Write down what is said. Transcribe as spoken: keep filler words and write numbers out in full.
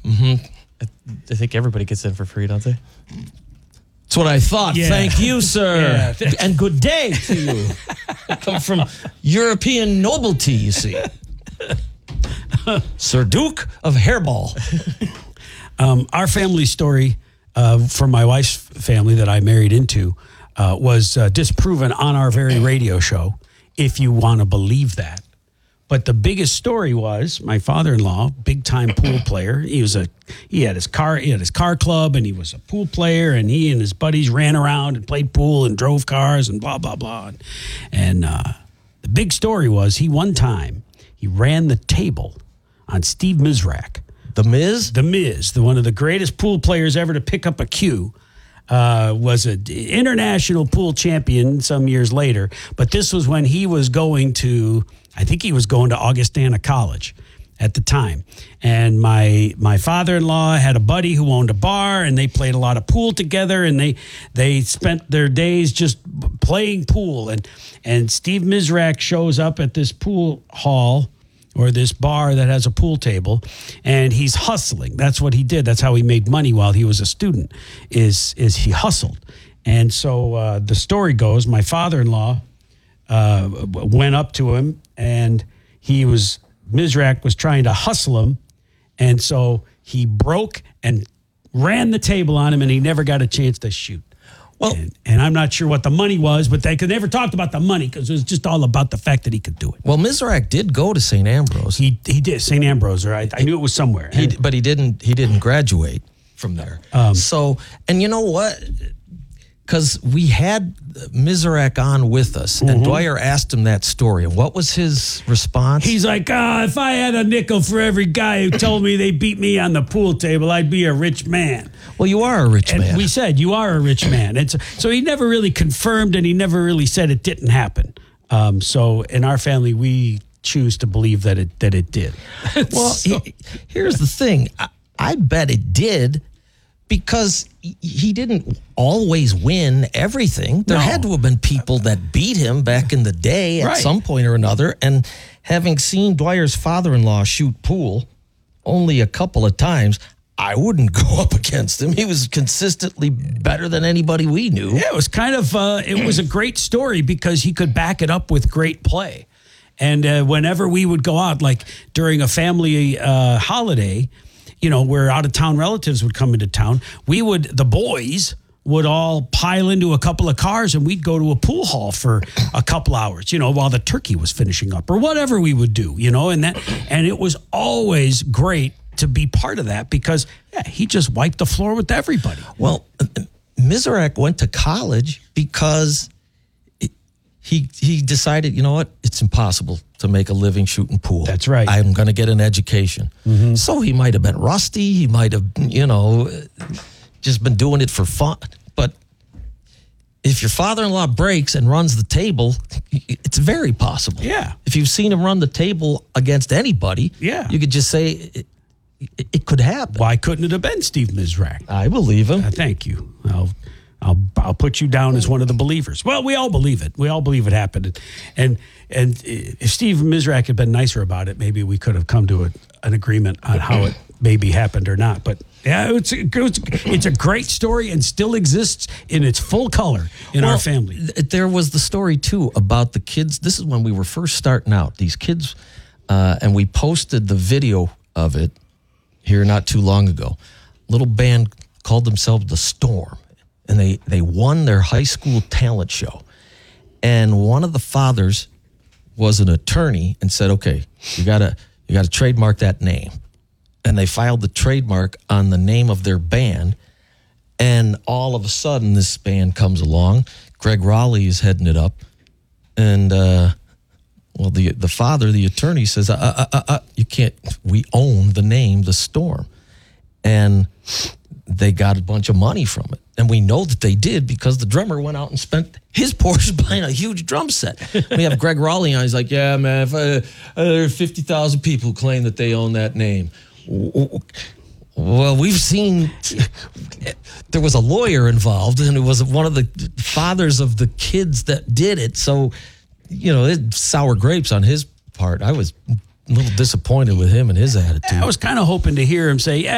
Mm-hmm. I, I think everybody gets in for free, don't they? That's what I thought. Yeah. Thank you, sir. Yeah. And good day to you. I come from European nobility, you see. Sir Duke of Hairball. Um, our family story uh, from my wife's family that I married into uh, was uh, disproven on our very radio show, if you want to believe that. But the biggest story was my father-in-law, big-time pool player. He was a he had his car he had his car club, and he was a pool player, and he and his buddies ran around and played pool and drove cars and blah blah blah. And uh, the big story was he one time he ran the table on Steve Mizrak. The Miz? The Miz, the one of the greatest pool players ever to pick up a cue, uh, was an international pool champion some years later. But this was when he was going to, I think he was going to Augustana College at the time. And my my father-in-law had a buddy who owned a bar, and they played a lot of pool together, and they they spent their days just playing pool. And, and Steve Mizrak shows up at this pool hall, or this bar that has a pool table, and he's hustling. That's what he did. That's how he made money while he was a student, is is he hustled. And so uh, the story goes, my father-in-law uh, went up to him, and he was, Mizrak was trying to hustle him, and so he broke and ran the table on him, and he never got a chance to shoot. Well, and, and I'm not sure what the money was, but they could never talked about the money because it was just all about the fact that he could do it. Well, Mizrak did go to Saint Ambrose. He he did Saint Ambrose, right? I knew it was somewhere. He, but he didn't. He didn't graduate from there. Um, so, and you know what? Because we had Mizrak on with us, and mm-hmm. Dwyer asked him that story. And what was his response? He's like, ah, if I had a nickel for every guy who told me they beat me on the pool table, I'd be a rich man. Well, you are a rich and man. We said, you are a rich man. And so, so he never really confirmed, and he never really said it didn't happen. Um, so in our family, we choose to believe that it that it did. Well, so, he, here's the thing. I, I bet it did, because he didn't always win everything. There no. had to have been people that beat him back in the day at right. some point or another. And having seen Dwyer's father-in-law shoot pool only a couple of times, I wouldn't go up against him. He was consistently better than anybody we knew. Yeah, it was kind of, uh, it was a great story because he could back it up with great play. And uh, whenever we would go out, like during a family uh, holiday, you know, where out-of-town relatives would come into town, we would, the boys would all pile into a couple of cars, and we'd go to a pool hall for a couple hours, you know, while the turkey was finishing up or whatever we would do, you know, and that, and it was always great to be part of that because yeah, he just wiped the floor with everybody. Well, Mizrak went to college because He he decided, you know what, it's impossible to make a living shooting pool. That's right. I'm going to get an education. Mm-hmm. So he might have been rusty. He might have, you know, just been doing it for fun. But if your father-in-law breaks and runs the table, it's very possible. Yeah. If you've seen him run the table against anybody, yeah, you could just say it, it, it could happen. Why couldn't it have been Steve Mizrak? I believe him. Uh, thank you. I'll I'll I'll put you down as one of the believers. Well, we all believe it. We all believe it happened. And and if Steve Mizrak had been nicer about it, maybe we could have come to a, an agreement on how it maybe happened or not. But yeah, it's a, it's a great story and still exists in its full color in well, our family. Th- there was the story too about the kids. This is when we were first starting out. These kids, uh, and we posted the video of it here not too long ago. Little band called themselves The Storm. And they, they won their high school talent show. And one of the fathers was an attorney and said, okay, you gotta you gotta trademark that name. And they filed the trademark on the name of their band. And all of a sudden, this band comes along. Greg Raleigh is heading it up. And, uh, well, the the father, the attorney, says, uh, uh, uh, uh, you can't, we own the name, The Storm. And they got a bunch of money from it. And we know that they did because the drummer went out and spent his portion buying a huge drum set. We have Greg Raleigh on. He's like, yeah, man, if I, uh, there are fifty thousand people who claim that they own that name. Well, we've seen there was a lawyer involved, and it was one of the fathers of the kids that did it. So, you know, it's sour grapes on his part. I was a little disappointed with him and his attitude. I was kind of hoping to hear him say, yeah,